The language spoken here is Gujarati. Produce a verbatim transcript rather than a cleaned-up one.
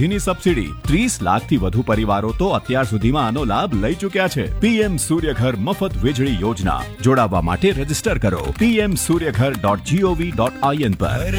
સુધીની સબસિડી. ત્રીસ લાખથી વધુ પરિવારો તો અત્યાર સુધીમાં આનો લાભ લઈ ચૂક્યા છે. પીએમ સૂર્યઘર મફત વીજળી યોજના. જોડાવા માટે રજીસ્ટર કરો PM Suryaghar dot GOV dot IN પર.